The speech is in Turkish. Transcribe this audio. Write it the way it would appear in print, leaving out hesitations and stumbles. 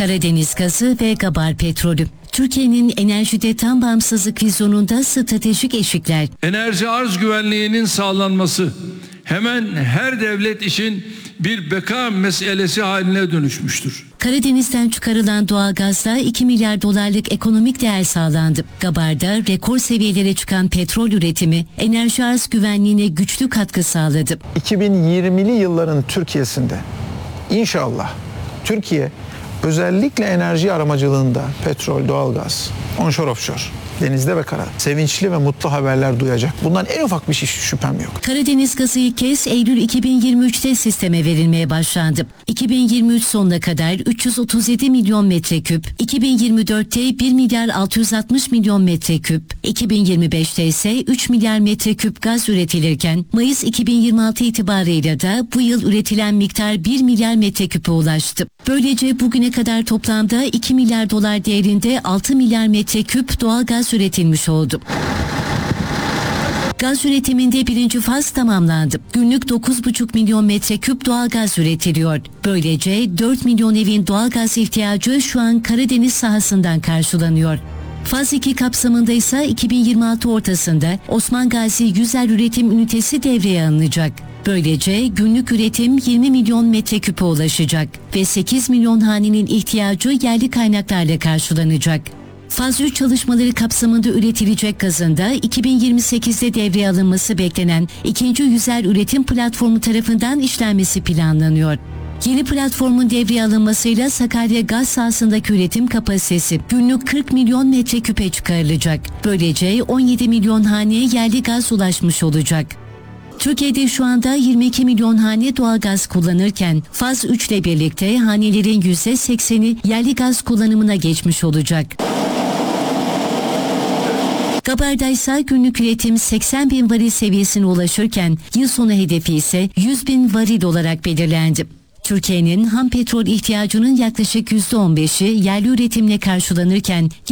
Karadeniz gazı ve Gabar petrolü. Türkiye'nin enerjide tam bağımsızlık vizyonunda stratejik eşikler. Enerji arz güvenliğinin sağlanması hemen her devlet için bir beka meselesi haline dönüşmüştür. Karadeniz'den çıkarılan doğalgazla 2 milyar dolarlık ekonomik değer sağlandı. Gabar'da rekor seviyelere çıkan petrol üretimi enerji arz güvenliğine güçlü katkı sağladı. 2020'li yılların Türkiye'sinde inşallah Türkiye özellikle enerji aramacılığında petrol, doğalgaz, onshore offshore, denizde ve karada sevinçli ve mutlu haberler duyacak. Bundan en ufak bir şüphem yok. Karadeniz gazı ilk kez Eylül 2023'te sisteme verilmeye başlandı. 2023 sonuna kadar 337 milyon metreküp, 2024'te 1 milyar 660 milyon metreküp, 2025'te ise 3 milyar metreküp gaz üretilirken Mayıs 2026 itibarıyla da bu yıl üretilen miktar 1 milyar metreküpe ulaştı. Böylece bugüne kadar toplamda 2 milyar dolar değerinde 6 milyar metreküp doğal gaz üretilmiş oldu. Gaz üretiminde birinci faz tamamlandı. Günlük 9,5 milyon metreküp doğalgaz üretiliyor. Böylece 4 milyon evin doğalgaz ihtiyacı şu an Karadeniz sahasından karşılanıyor. Faz 2 kapsamında ise 2026 ortasında Osman Gazi Yüzer Üretim Ünitesi devreye alınacak. Böylece günlük üretim 20 milyon metreküpe ulaşacak ve 8 milyon hanenin ihtiyacı yerli kaynaklarla karşılanacak. Faz 3 çalışmaları kapsamında üretilecek gazın da 2028'de devreye alınması beklenen ikinci yüzer üretim platformu tarafından işlenmesi planlanıyor. Yeni platformun devreye alınmasıyla Sakarya gaz sahasındaki üretim kapasitesi günlük 40 milyon metreküpe çıkarılacak. Böylece 17 milyon haneye yerli gaz ulaşmış olacak. Türkiye'de şu anda 22 milyon hane doğalgaz kullanırken faz 3 ile birlikte hanelerin %80'i yerli gaz kullanımına geçmiş olacak. Gabar'da ise günlük üretim 80 bin varil seviyesine ulaşırken yıl sonu hedefi ise 100 bin varil olarak belirlendi. Türkiye'nin ham petrol ihtiyacının yaklaşık %15'i yerli üretimle karşılanırken